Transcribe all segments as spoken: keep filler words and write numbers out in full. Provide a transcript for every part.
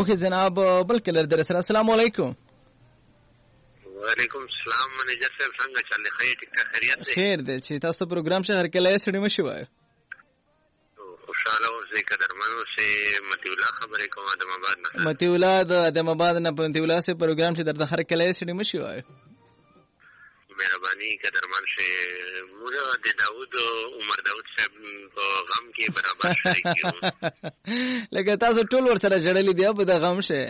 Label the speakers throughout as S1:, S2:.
S1: اوکے جناب بل کلر در سره السلام علیکم.
S2: وعلیکم السلام منیجر صاحب څنګه چل خیر ټیک خیریت دی؟
S1: خیر دی چې تاسو پروګرام شه هر کله سړی مشي وای
S2: خوشاله اوسئ قدرمن اوسئ. متی الله خبرې کوم ادم آباد نه.
S1: متی الله د ادم آباد نه متی الله سے پروګرام چې درته هر کله سړی مشي وای
S2: مهرباني قدرمن شه. موږ د داوود عمر داوود صاحب په غم کې برابر شریک یو.
S1: لکه تاسو ټول ور سره جړلې دی په د غم شه.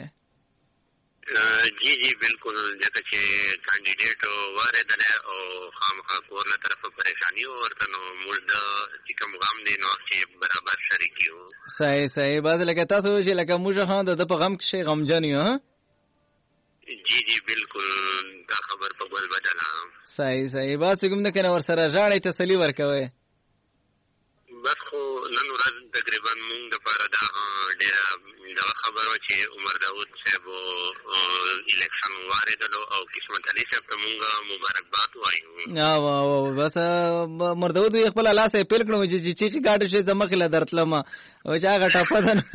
S2: جی جی بالکل ځکه چې کاندیډیټ واردل او خامخا کورله طرفه پریشانی ورته نو موږ د چې کوم غم دی نو چې برابر شریک یو.
S1: صحیح صحیح باز لکه تاسو چې لکه موږ خان د په غم کې غمجن یو. ها
S2: جی جی بالکل دا خبر په ګل بدلا.
S1: صحیح صحیح باز کوم د کنه ور سره ژاړې تسلی ورکوي.
S2: بس خو نن ورځ تقریبا موږ د پاره دا ډېر دا خبرو چې عمر داوود صاحب الیکشن واردلو او قسمت علي صاحب ته موږ مبارکباد وایو.
S1: وا وا بس عمر داوود خپل الله سه پیل کړو چې چې چې گاډ شي زمخله درتلم او چې هغه ټاپه ده نو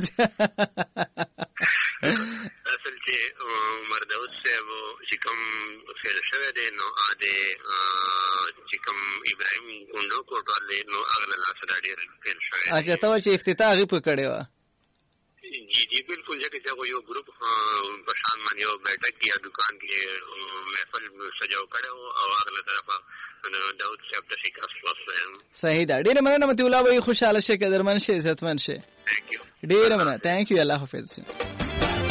S2: اصل چې عمر داوود صاحب چې کوم فعل شوی دی نو اده چې کوم ابراهیم ګوندو کوټوالې نو هغه لا سره ډېر فعل شوی.
S1: اګه ته چې افتتاح غي په کړي وا.
S2: جی جی بالکل ځکه چې یو ګروپ په شان باندې یو بیٹک یا دکان کې محفل سجاو کړو او هغه طرفه داوود صاحب د شکاس واسه.
S1: صحیح دا ډېر مننه متي الله وي خوشاله شه قدرمن شه عزتمن شه.
S2: ثانک یو
S1: ډېر مننه. ثانک یو الله حافظ.